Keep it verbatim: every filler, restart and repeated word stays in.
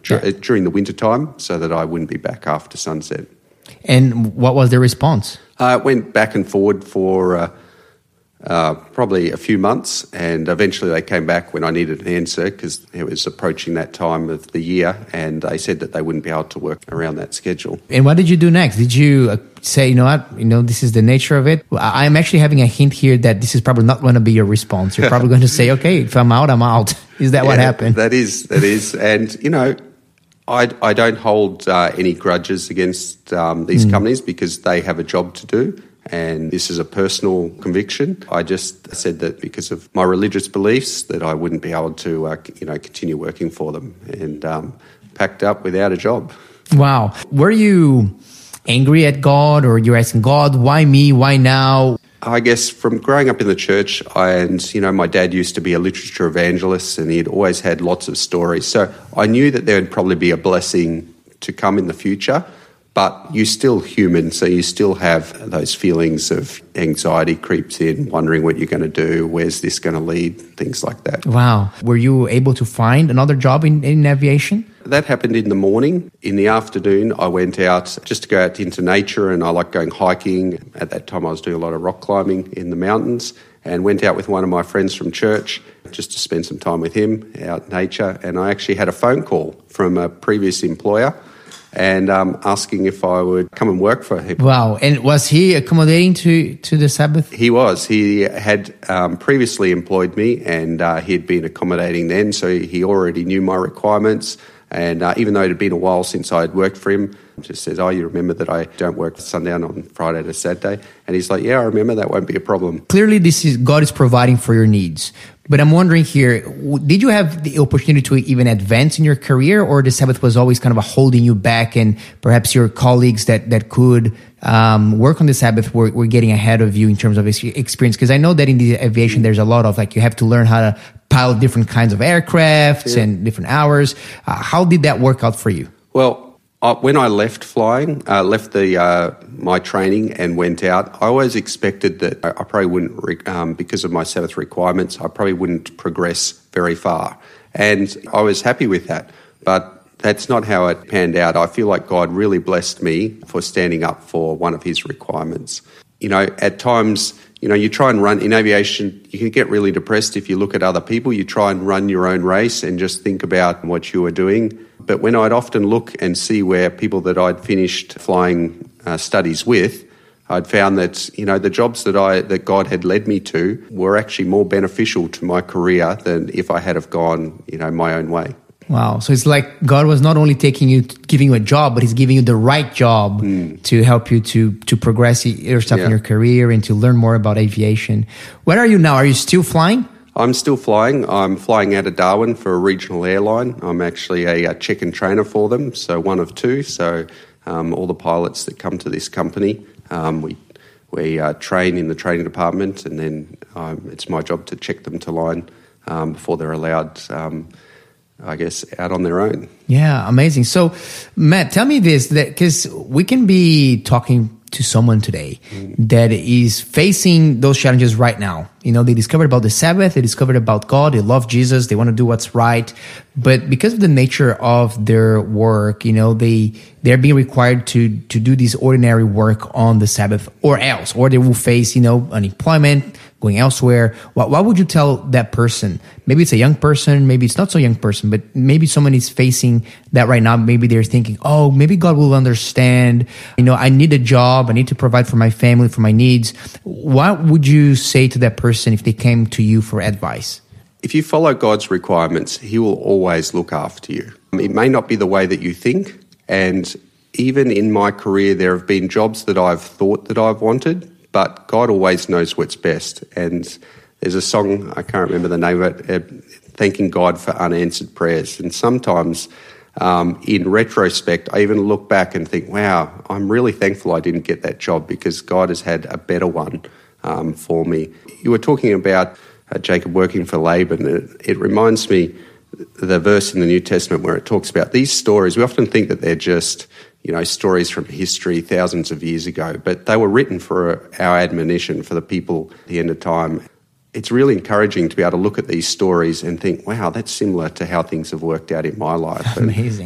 dur- yeah. during the winter time so that I wouldn't be back after sunset. And what was the response? I uh, went back and forward for uh, uh, probably a few months, and eventually they came back when I needed an answer because it was approaching that time of the year, and they said that they wouldn't be able to work around that schedule. And what did you do next? Did you uh, say, you know what, you know, this is the nature of it? I'm actually having a hint here that this is probably not going to be your response. You're probably going to say, okay, if I'm out, I'm out. Is that yeah, what happened? That is, that is. And, you know, I, I don't hold uh, any grudges against um, these mm. companies because they have a job to do, and this is a personal conviction. I just said that because of my religious beliefs that I wouldn't be able to, uh, you know, continue working for them, and um, packed up without a job. Wow. Were you angry at God, or you're asking God, why me, why now? I guess from growing up in the church, and, you know, my dad used to be a literature evangelist and he'd always had lots of stories. So I knew that there would probably be a blessing to come in the future, but you're still human, so you still have those feelings of anxiety creeps in, wondering what you're going to do, where's this going to lead, things like that. Wow. Were you able to find another job in, in aviation? That happened in the morning. In the afternoon, I went out just to go out into nature, and I like going hiking. At that time, I was doing a lot of rock climbing in the mountains, and went out with one of my friends from church just to spend some time with him out in nature. And I actually had a phone call from a previous employer and um, asking if I would come and work for him. Wow. And was he accommodating to, to the Sabbath? He was. He had um, previously employed me, and uh, he had been accommodating then, so he already knew my requirements. And uh, even though it had been a while since I had worked for him, just says, oh, you remember that I don't work sundown on Friday to Saturday? And he's like, yeah, I remember, that won't be a problem. Clearly, this is God is providing for your needs. But I'm wondering here, did you have the opportunity to even advance in your career, or the Sabbath was always kind of a holding you back, and perhaps your colleagues that, that could um, work on the Sabbath were, were getting ahead of you in terms of experience? Because I know that in the aviation, there's a lot of, like, you have to learn how to pilot different kinds of aircrafts yeah. and different hours. Uh, how did that work out for you? Well, Uh, when I left flying, uh, left the uh, my training and went out, I always expected that I probably wouldn't, re- um, because of my Sabbath requirements, I probably wouldn't progress very far. And I was happy with that. But that's not how it panned out. I feel like God really blessed me for standing up for one of his requirements. You know, at times, you know, you try and run, in aviation, you can get really depressed if you look at other people. You try and run your own race and just think about what you are doing. But when I'd often look and see where people that I'd finished flying uh, studies with, I'd found that, you know, the jobs that I that God had led me to were actually more beneficial to my career than if I had have gone, you know, my own way. Wow. So it's like God was not only taking you, giving you a job, but he's giving you the right job mm. to help you to, to progress yourself yeah. in your career and to learn more about aviation. Where are you now? Are you still flying? I'm still flying. I'm flying out of Darwin for a regional airline. I'm actually a, a check-in trainer for them, so one of two. So um, all the pilots that come to this company, um, we we uh, train in the training department, and then um, it's my job to check them to line um, before they're allowed, um, I guess, out on their own. Yeah, amazing. So, Matt, tell me this, that because we can be talking to someone today that is facing those challenges right now. You know, they discovered about the Sabbath, they discovered about God, they love Jesus, they want to do what's right. But because of the nature of their work, you know, they, they're being required to, to do this ordinary work on the Sabbath or else, or they will face, you know, unemployment, going elsewhere. What, what would you tell that person? Maybe it's a young person, maybe it's not so young person, but maybe someone is facing that right now. Maybe they're thinking, oh, maybe God will understand. You know, I need a job. I need to provide for my family, for my needs. What would you say to that person if they came to you for advice? If you follow God's requirements, he will always look after you. It may not be the way that you think. And even in my career, there have been jobs that I've thought that I've wanted, but God always knows what's best. And there's a song, I can't remember the name of it, uh, thanking God for unanswered prayers. And sometimes um, in retrospect, I even look back and think, wow, I'm really thankful I didn't get that job because God has had a better one um, for me. You were talking about uh, Jacob working for Laban. It, it reminds me the verse in the New Testament where it talks about these stories. We often think that they're just, you know, stories from history thousands of years ago, but they were written for our admonition for the people at the end of time. It's really encouraging to be able to look at these stories and think, wow, that's similar to how things have worked out in my life. Amazing.